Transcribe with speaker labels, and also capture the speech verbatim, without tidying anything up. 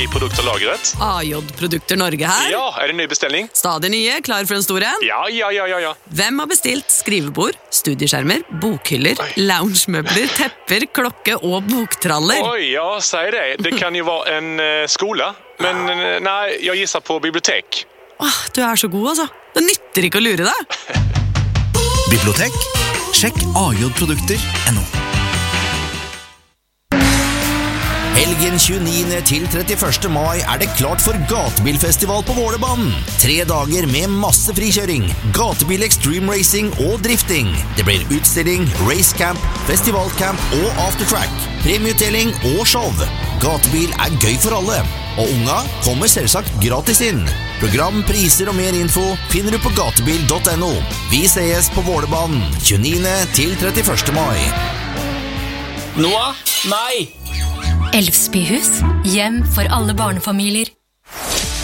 Speaker 1: Allergiprodukter-lagret.
Speaker 2: A J-produkter Norge her.
Speaker 1: Ja, er det en ny bestelling?
Speaker 2: Stadig nye, klar for en stor en.
Speaker 1: Ja, ja, ja, ja, ja.
Speaker 2: Hvem har bestilt skrivebord, studieskjermer, bokhyller, loungemøbler, tepper, klokke og boktraller?
Speaker 1: Oj, ja, säg det. Det kan ju vara en uh, skola. Men uh, nej, jag gissar på bibliotek.
Speaker 2: Åh, du er så god, altså. Det nytter ikke å lure deg.
Speaker 3: Bibliotek? Sjekk a j produkter punktum no. Helgen tjueniende til trettiførste mai er det klart for gatebilfestival på Vålerbanen. Tre dager med masse frikjøring, gatebil extreme racing og drifting. Det blir utstilling, racecamp, festivalcamp og aftertrack, premieutdeling og show. Gatebil er gøy for alle, og unga kommer selvsagt gratis inn. Program, priser og mer info finner du på gatebil punktum no. Vi ses på Vålerbanen tjueniende til trettiførste mai.
Speaker 4: Noah? Nei!
Speaker 5: Elvsbyhus, hjem for alle barnefamilier.